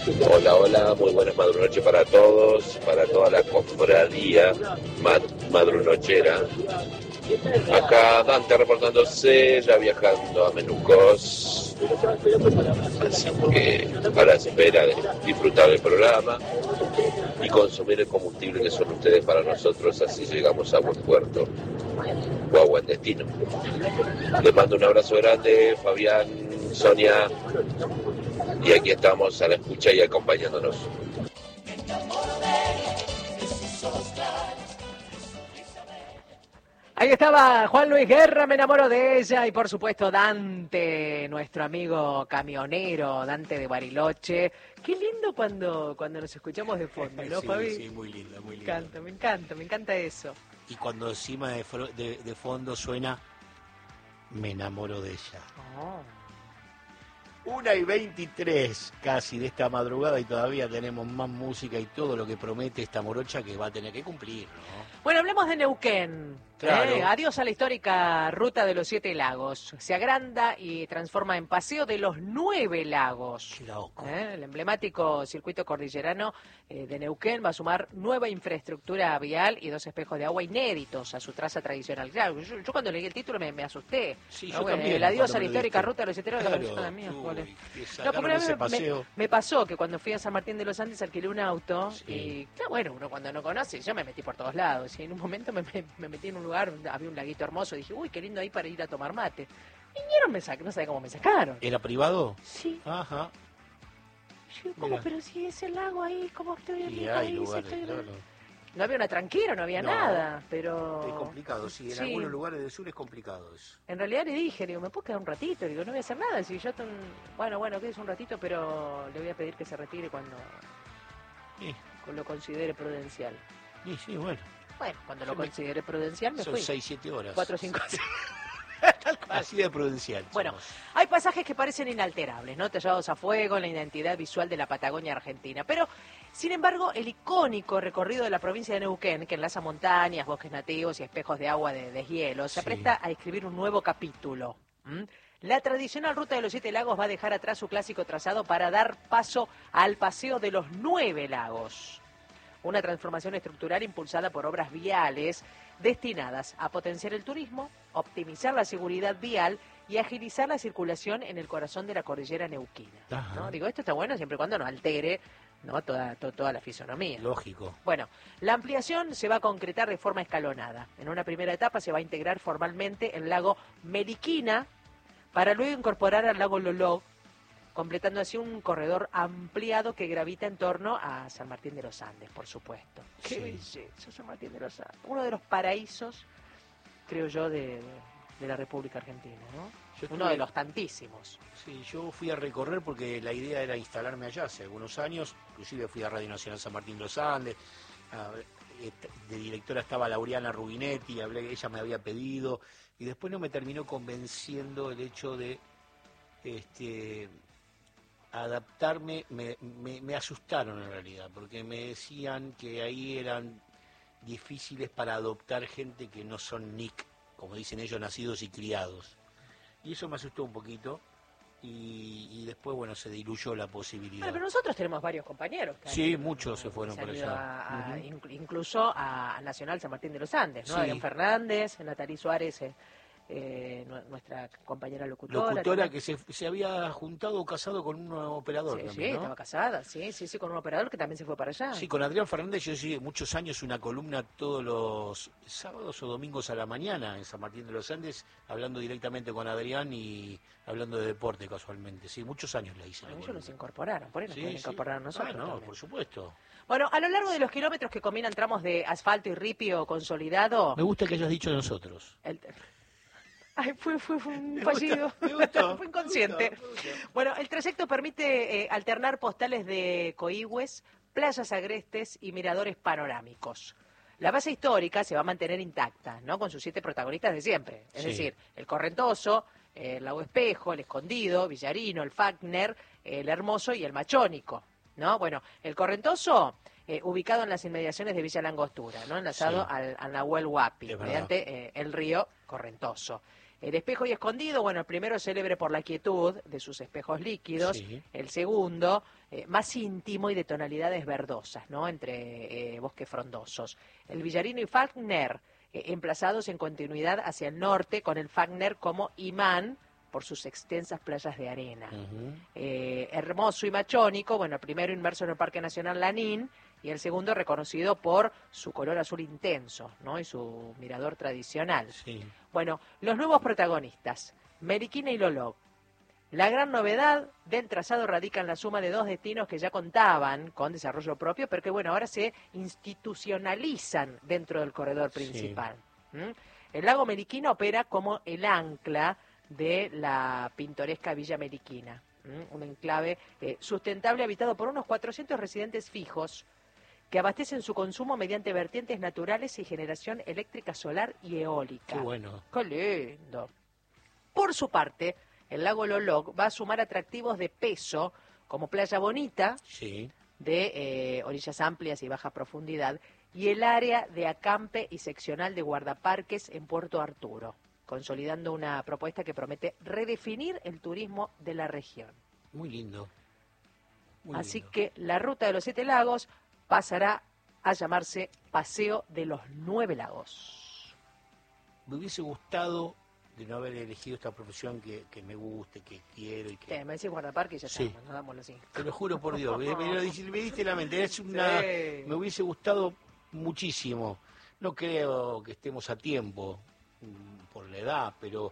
Hola, hola, muy buenas madrunoches para todos, para toda la cofradía madrunochera. Acá Dante reportándose, ya viajando a Menucos, así que a la espera de disfrutar del programa y consumir el combustible que son ustedes para nosotros, así llegamos a buen puerto o a buen destino. Les mando un abrazo grande, Fabián, Sonia, y aquí estamos a la escucha y acompañándonos. Ahí estaba Juan Luis Guerra, me enamoro de ella, y por supuesto Dante, nuestro amigo camionero, Dante de Bariloche. Qué lindo cuando nos escuchamos de fondo, ¿no, Sí, Fabi? sí, muy lindo, muy lindo. Me encanta eso. Y cuando encima de fondo suena Me enamoro de ella. Oh. 1:23 casi de esta madrugada y todavía tenemos más música y todo lo que promete esta morocha que va a tener que cumplir, ¿no? Bueno, hablemos de Neuquén. Claro. Adiós a la histórica ruta de los 7 lagos. Se agranda y transforma en Paseo de los 9 lagos. Qué loco. El emblemático circuito cordillerano de Neuquén va a sumar nueva infraestructura vial y 2 espejos de agua inéditos a su traza tradicional. Claro, yo cuando leí el título me asusté. Sí, ¿no? yo también. El adiós a cuando la me dijiste. histórica ruta de los 7 lagos. No, porque ese paseo. me pasó que cuando fui a San Martín de los Andes alquilé un auto Sí. y, claro, bueno, uno cuando no conoce, yo me metí por todos lados y en un momento me metí en un lugar, había un laguito hermoso y dije, uy, qué lindo ahí para ir a tomar mate. Vinieron, no sé cómo me sacaron. ¿Era privado? Sí. Ajá. Yo, ¿cómo? Mira. Pero si es el lago ahí, ¿cómo estoy Y ahí? hay lugares, claro. No había una tranquera, no había No. nada, pero... Es complicado, sí. En algunos lugares del sur es complicado eso. En realidad le dije, digo, ¿me puedo quedar un ratito? Digo, no voy a hacer nada. Si yo bueno, quédese un ratito, pero le voy a pedir que se retire cuando lo considere prudencial. Sí, bueno. Bueno, cuando lo considere prudencial me Son fui. 6-7 horas. 4 o 5 horas. Así de prudencial. Bueno, somos. hay pasajes que parecen inalterables, ¿no? Tallados a fuego en la identidad visual de la Patagonia Argentina. Pero, sin embargo, el icónico recorrido de la provincia de Neuquén, que enlaza montañas, bosques nativos y espejos de agua de deshielo, se apresta a escribir un nuevo capítulo. La tradicional ruta de los 7 lagos va a dejar atrás su clásico trazado para dar paso al paseo de los 9 lagos. Una transformación estructural impulsada por obras viales destinadas a potenciar el turismo, optimizar la seguridad vial y agilizar la circulación en el corazón de la cordillera neuquina, ¿no? Digo, esto está bueno siempre y cuando no altere, ¿no? toda la fisonomía. Lógico. Bueno, la ampliación se va a concretar de forma escalonada. En una primera etapa se va a integrar formalmente el lago Meriquina para luego incorporar al lago Loló, completando así un corredor ampliado que gravita en torno a San Martín de los Andes, por supuesto. ¡Qué belleza, San Martín de los Andes! Uno de los paraísos, creo yo, de la República Argentina, ¿no? Uno de los tantísimos. Sí, yo fui a recorrer porque la idea era instalarme allá hace algunos años, inclusive fui a Radio Nacional San Martín de los Andes, de directora estaba Laureana Rubinetti, ella me había pedido, y después no me terminó convenciendo el hecho de adaptarme, me asustaron en realidad, porque me decían que ahí eran difíciles para adoptar gente que no son NIC, como dicen ellos, nacidos y criados. Y eso me asustó un poquito, y después, bueno, se diluyó la posibilidad. Bueno, pero nosotros tenemos varios compañeros. Sí, muchos se fueron por allá. Incluso a Nacional San Martín de los Andes, ¿no? Sí. Adrián Fernández, Natalí Suárez, nuestra compañera locutora que se había juntado o casado con un operador sí, también, ¿no? estaba casada, sí, con un operador que también se fue para allá. Sí, con Adrián Fernández yo hice muchos años una columna todos los sábados o domingos a la mañana en San Martín de los Andes, hablando directamente con Adrián y hablando de deporte casualmente. Sí, muchos años la hice. Ellos nos incorporaron, por ahí nos pueden incorporar a nosotros. No, también. por supuesto. Bueno, a lo largo de los kilómetros que combinan tramos de asfalto y ripio consolidado... Me gusta que hayas dicho nosotros. Ay, fue un fallido, fue inconsciente. Me gustó. Bueno, el trayecto permite alternar postales de coigües, playas agrestes y miradores panorámicos. La base histórica se va a mantener intacta, ¿no? Con sus 7 protagonistas de siempre. Es decir, el Correntoso, el Lago Espejo, el Escondido, Villarino, el Fagner, el Hermoso y el Machónico, ¿no? Bueno, el Correntoso, ubicado en las inmediaciones de Villa Langostura, ¿no? Enlazado al Nahuel Huapi, mediante el río Correntoso. El espejo y escondido, bueno, el primero célebre por la quietud de sus espejos líquidos, Sí. el segundo más íntimo y de tonalidades verdosas, ¿no? Entre bosques frondosos. El Villarino y Falkner, emplazados en continuidad hacia el norte, con el Falkner como imán por sus extensas playas de arena. Hermoso y machónico, bueno, el primero inmerso en el Parque Nacional Lanín, y el segundo reconocido por su color azul intenso, ¿no? Y su mirador tradicional. Sí. Bueno, los nuevos protagonistas, Meriquina y Lolog. La gran novedad del trazado radica en la suma de dos destinos que ya contaban con desarrollo propio, pero que bueno, ahora se institucionalizan dentro del corredor principal. ¿Mm? El lago Meriquina opera como el ancla de la pintoresca Villa Meriquina, un enclave sustentable habitado por unos 400 residentes fijos que abastecen su consumo mediante vertientes naturales y generación eléctrica solar y eólica. Qué bueno. ¡Qué lindo! Por su parte, el lago Lolog va a sumar atractivos de peso, como Playa Bonita, Sí. de orillas amplias y baja profundidad, y el área de acampe y seccional de guardaparques en Puerto Arturo, consolidando una propuesta que promete redefinir el turismo de la región. Muy lindo. Muy Así lindo. que la ruta de los 7 lagos pasará a llamarse Paseo de los 9 Lagos. Me hubiese gustado de no haber elegido esta profesión que me guste, que quiero y que... Me decís guardaparque y ya Sí. estamos, nos damos así. Te lo juro por Dios, me diste la mente. Es una, Sí. Me hubiese gustado muchísimo. No creo que estemos a tiempo por la edad, pero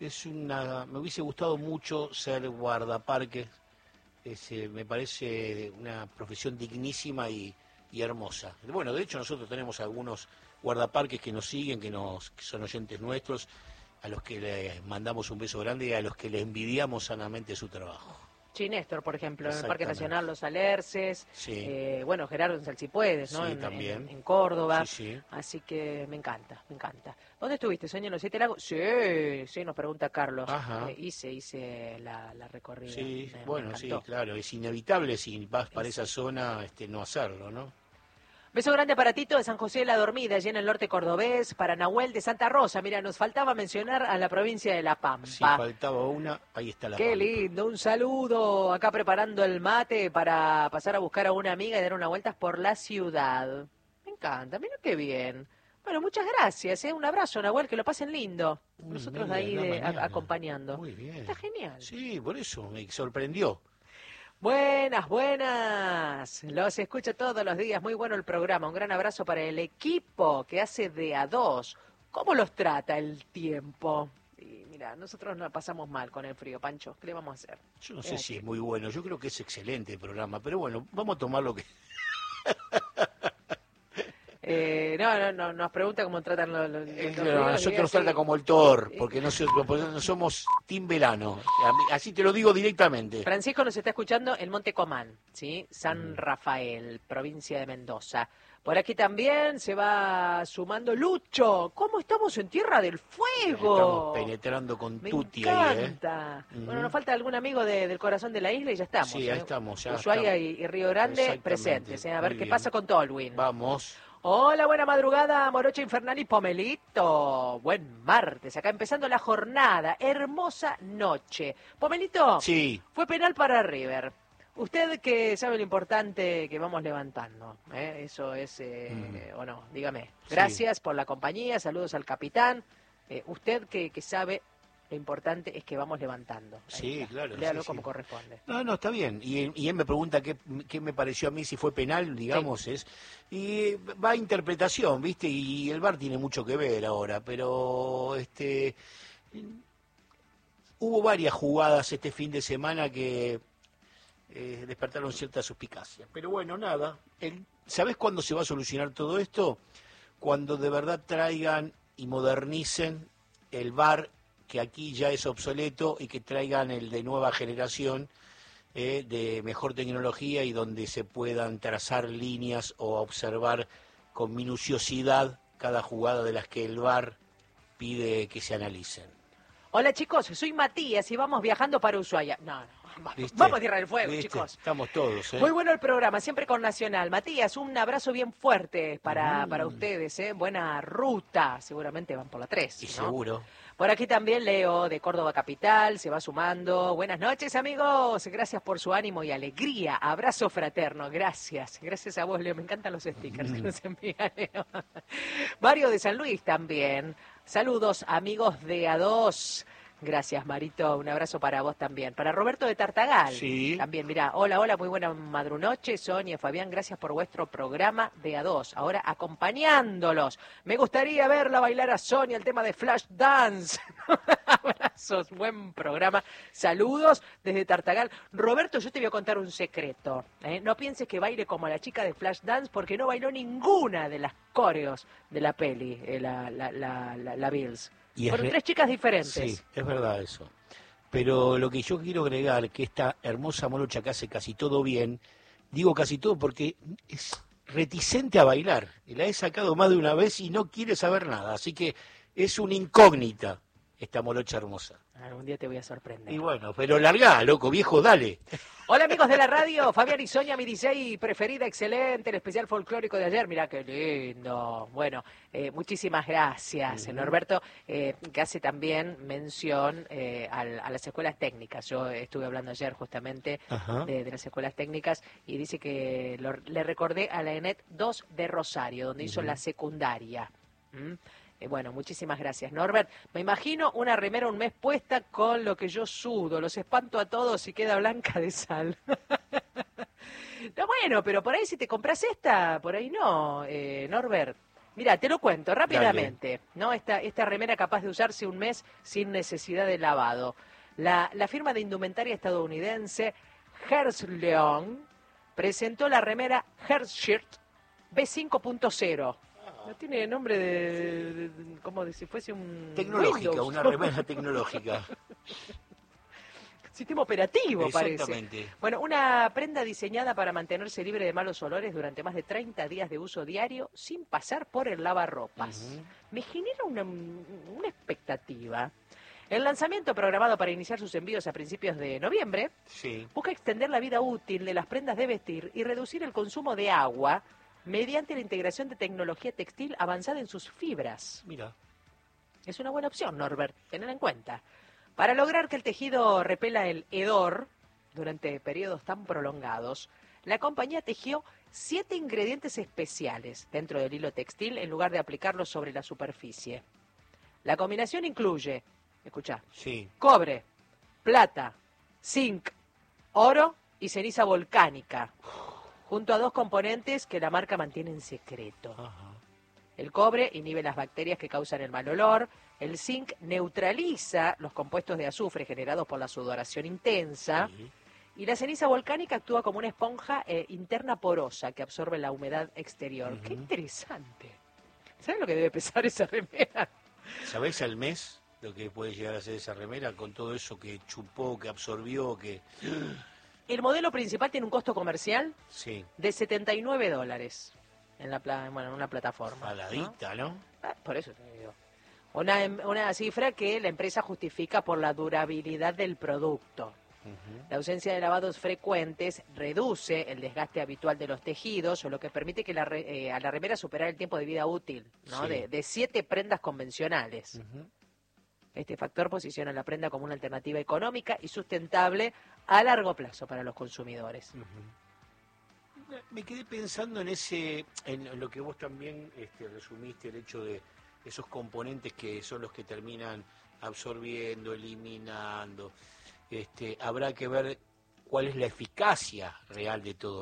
me hubiese gustado mucho ser guardaparques. Me parece una profesión dignísima y hermosa. Bueno, de hecho nosotros tenemos algunos guardaparques que nos siguen, que son oyentes nuestros, a los que les mandamos un beso grande y a los que les envidiamos sanamente su trabajo. Sí, Néstor, por ejemplo, en el Parque Exactamente. Nacional Los Alerces, Sí. Bueno, Gerardo en Salsipuedes, ¿no? Sí, en, también. en Córdoba. Sí, sí. Así que me encanta, me encanta. ¿Dónde estuviste, Sonia, en los 7 lagos? Sí, nos pregunta Carlos. Ajá. Hice la recorrida. Sí, Me bueno, sí, encantó. claro, es inevitable si vas para esa zona no hacerlo, ¿no? Beso grande para Tito de San José de la Dormida, allí en el norte cordobés, para Nahuel de Santa Rosa. Mira, nos faltaba mencionar a la provincia de La Pampa. Si faltaba una, ahí está la Qué Pampa. lindo, un saludo. Acá preparando el mate para pasar a buscar a una amiga y dar unas vueltas por la ciudad. Me encanta, mira qué bien. Bueno, muchas gracias, un abrazo, Nahuel, que lo pasen lindo. Nosotros de ahí acompañando. Muy bien. Está genial. Sí, por eso me sorprendió. Buenas, buenas. Los escucho todos los días. Muy bueno el programa. Un gran abrazo para el equipo que hace de a dos. ¿Cómo los trata el tiempo? Y mira, nosotros nos pasamos mal con el frío, Pancho. ¿Qué le vamos a hacer? Yo no sé si es muy bueno, yo creo que es excelente el programa, pero bueno, vamos a tomar lo que... No, nos pregunta cómo tratan los a nosotros nos trata como el Thor, porque no somos Team Velano. Así te lo digo directamente. Francisco nos está escuchando en Monte Comán, ¿sí? San Rafael, provincia de Mendoza. Por aquí también se va sumando Lucho. ¿Cómo estamos en Tierra del Fuego? Estamos penetrando con Me tutti ahí, encanta. Bueno, nos falta algún amigo del corazón de la isla y ya estamos. Sí, ahí estamos. Ya Ushuaia estamos. y Río Grande Exactamente. presentes. A ver Muy qué bien. pasa con Tolwyn. Vamos. Hola, buena madrugada, Morocha Infernal y Pomelito. Buen martes, acá empezando la jornada. Hermosa noche. Pomelito, Sí. fue penal para River. Usted que sabe lo importante que vamos levantando, eso es, o no, dígame. Gracias por la compañía, saludos al capitán. Usted que sabe lo importante es que vamos levantando. Ahí Sí, está. claro, Léalo sí, como sí. corresponde. No, está bien. Y él me pregunta qué me pareció a mí, si fue penal, digamos. Y va a interpretación, ¿viste? Y el VAR tiene mucho que ver ahora, pero hubo varias jugadas este fin de semana que despertaron cierta suspicacia. Pero bueno, nada. ¿Sabés cuándo se va a solucionar todo esto? Cuando de verdad traigan y modernicen el VAR, que aquí ya es obsoleto, y que traigan el de nueva generación, de mejor tecnología, y donde se puedan trazar líneas o observar con minuciosidad cada jugada de las que el VAR pide que se analicen. Hola chicos, soy Matías y vamos viajando para Ushuaia. No, ¿Viste? vamos a Tierra del Fuego, ¿Viste? chicos. Estamos todos, Muy bueno el programa, siempre con Nacional. Matías, un abrazo bien fuerte para ustedes, Buena ruta, seguramente van por la 3, Y ¿no? seguro. Por aquí también Leo, de Córdoba Capital, se va sumando. Buenas noches, amigos. Gracias por su ánimo y alegría. Abrazo fraterno. Gracias. Gracias a vos, Leo. Me encantan los stickers que nos envía Leo. Mario de San Luis también. Saludos, amigos de A2. Gracias, Marito. Un abrazo para vos también. Para Roberto de Tartagal. Sí. También, mirá. Hola, hola, muy buena madrunoche. Sonia, Fabián, gracias por vuestro programa de A2. Ahora acompañándolos. Me gustaría verla bailar a Sonia el tema de Flash Dance. Abrazos, buen programa. Saludos desde Tartagal. Roberto, yo te voy a contar un secreto. No pienses que baile como la chica de Flash Dance porque no bailó ninguna de las coreos de la peli, la Bills. Fueron 3 chicas diferentes. Sí, es verdad eso. Pero lo que yo quiero agregar, que esta hermosa morocha que hace casi todo bien, digo casi todo porque es reticente a bailar. Y la he sacado más de una vez y no quiere saber nada. Así que es una incógnita esta morocha hermosa. Algún día te voy a sorprender. Y bueno, pero largá, loco, viejo, dale. Hola, amigos de la radio. Fabián y Sonia, mi DJ preferida, excelente. El especial folclórico de ayer, mirá qué lindo. Bueno, muchísimas gracias, Norberto, que hace también mención a las escuelas técnicas. Yo estuve hablando ayer justamente de las escuelas técnicas y dice que le recordé a la ENET 2 de Rosario, donde hizo la secundaria. Bueno, muchísimas gracias, Norbert. Me imagino una remera un mes puesta con lo que yo sudo. Los espanto a todos y queda blanca de sal. No, bueno, pero por ahí si te compras esta, por ahí no, Norbert. Mira, te lo cuento rápidamente, ¿no? Esta remera capaz de usarse un mes sin necesidad de lavado. La firma de indumentaria estadounidense Herzleon presentó la remera Herzshirt B5.0. No tiene nombre de como de si fuese un tecnológica, Windows. una remera tecnológica. Sistema operativo, Exactamente. parece. Bueno, una prenda diseñada para mantenerse libre de malos olores durante más de 30 días de uso diario sin pasar por el lavarropas. Me genera una expectativa. El lanzamiento, programado para iniciar sus envíos a principios de noviembre, busca extender la vida útil de las prendas de vestir y reducir el consumo de agua mediante la integración de tecnología textil avanzada en sus fibras. Mira. Es una buena opción, Norbert, tener en cuenta. Para lograr que el tejido repela el hedor durante periodos tan prolongados, la compañía tejió 7 ingredientes especiales dentro del hilo textil en lugar de aplicarlos sobre la superficie. La combinación incluye, escuchá, cobre, plata, zinc, oro y ceniza volcánica, junto a 2 componentes que la marca mantiene en secreto. El cobre inhibe las bacterias que causan el mal olor, el zinc neutraliza los compuestos de azufre generados por la sudoración intensa, y la ceniza volcánica actúa como una esponja interna porosa que absorbe la humedad exterior. ¡Qué interesante! ¿Sabes lo que debe pesar esa remera? ¿Sabés al mes lo que puede llegar a ser esa remera con todo eso que chupó, que absorbió, que... El modelo principal tiene un costo comercial de $79 en una plataforma. Paladita, ¿no? Por eso te digo. Una cifra que la empresa justifica por la durabilidad del producto. La ausencia de lavados frecuentes reduce el desgaste habitual de los tejidos, lo que permite que a la remera superar el tiempo de vida útil, ¿no? de 7 prendas convencionales. Este factor posiciona la prenda como una alternativa económica y sustentable a largo plazo para los consumidores. Me quedé pensando en lo que vos también resumiste, el hecho de esos componentes que son los que terminan absorbiendo, eliminando. Habrá que ver cuál es la eficacia real de todo